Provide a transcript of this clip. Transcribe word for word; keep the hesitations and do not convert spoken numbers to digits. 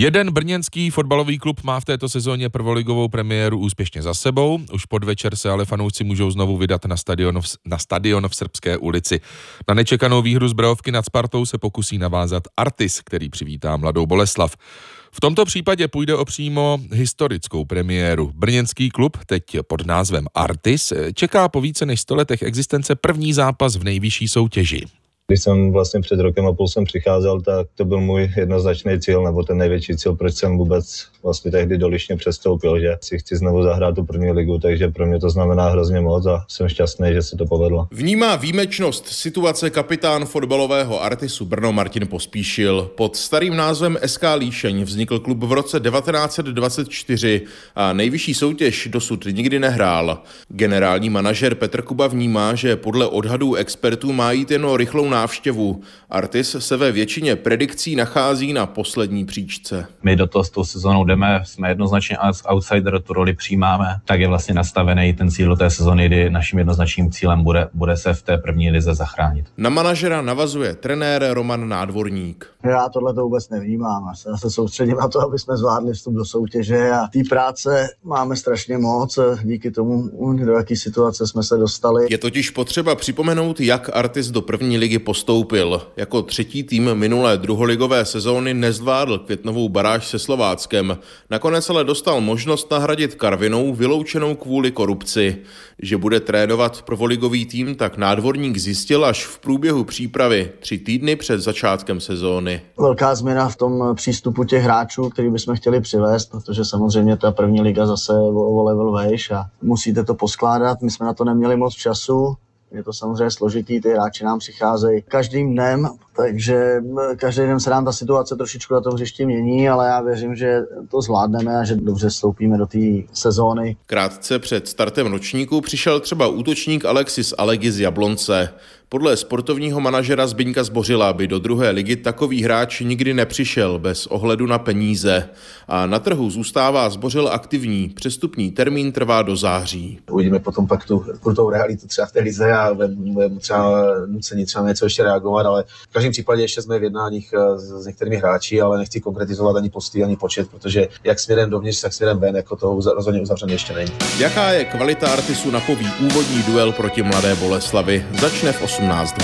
Jeden brněnský fotbalový klub má v této sezóně prvoligovou premiéru úspěšně za sebou. Už podvečer se ale fanoušci můžou znovu vydat na stadion v, na stadion v Srbské ulici. Na nečekanou výhru z Breovky nad Spartou se pokusí navázat Artis, který přivítá Mladou Boleslav. V tomto případě půjde o přímo historickou premiéru. Brněnský klub, teď pod názvem Artis, čeká po více než sto letech existence první zápas v nejvyšší soutěži. Když jsem vlastně před rokem a půl jsem přicházel, tak to byl můj jednoznačný cíl, nebo ten největší cíl, proč jsem vůbec vlastně tehdy do Lišně přestoupil, že si chci znovu zahrát tu první ligu, takže pro mě to znamená hrozně moc a jsem šťastný, že se to povedlo. Vnímá výjimečnost situace kapitán fotbalového Artisu Brno Martin Pospíšil. Pod starým názvem S K Líšeň vznikl klub v roce devatenáct set dvacet čtyři a nejvyšší soutěž dosud nikdy nehrál. Generální manažer Petr Kuba vnímá, že podle odhadů expertů má jít jen o rychlou návštěvu. Artis se ve většině predikcí nachází na poslední příčce. My do toho s tou sezónou jdeme, jsme jednoznačně outsider, tu roli přijímáme, tak je vlastně nastavený ten cíl do té sezóny, kdy naším jednoznačným cílem bude, bude se v té první lize zachránit. Na manažera navazuje trenér Roman Nádvorník. Já tohle to vůbec nevnímám. Já se soustředím na to, aby jsme zvládli vstup do soutěže a té práce máme strašně moc. Díky tomu, do jaký situace jsme se dostali. Je totiž potřeba připomenout, jak Artis do první ligy postoupil. Jako třetí tým minulé druholigové sezóny nezvládl květnovou baráž se Slováckem. Nakonec ale dostal možnost nahradit Karvinou, vyloučenou kvůli korupci. Že bude trénovat prvoligový tým, tak Nádvorník zjistil až v průběhu přípravy tři týdny před začátkem sezóny. Velká změna v tom přístupu těch hráčů, který bychom chtěli přivést, protože samozřejmě ta první liga zase o level vejš a musíte to poskládat. My jsme na to neměli moc času. Je to samozřejmě složitý, ty hráči nám přicházejí každým dnem, takže každý den se nám ta situace trošičku na tom hřišti mění, ale já věřím, že to zvládneme a že dobře vstoupíme do té sezóny. Krátce před startem ročníku přišel třeba útočník Alexis Alegi z Jablonce. Podle sportovního manažera Zbyňka Zbořila by do druhé ligy takový hráč nikdy nepřišel bez ohledu na peníze. A na trhu zůstává Zbořil aktivní. Přestupní termín trvá do září. Uvidíme potom pak tu krutou realitu třeba v té lize a budeme třeba nuceni třeba něco ještě reagovat, ale v každém případě ještě jsme v jednáních s některými hráči, ale nechci konkretizovat ani posty, ani počet, protože jak směrem dovnitř, tak směrem ven, jako to rozhodně uzavřené ještě není. Jaká je kvalita Artisu, napoví úvodní duel proti Mladé Boleslavi. Začne v osmnáct.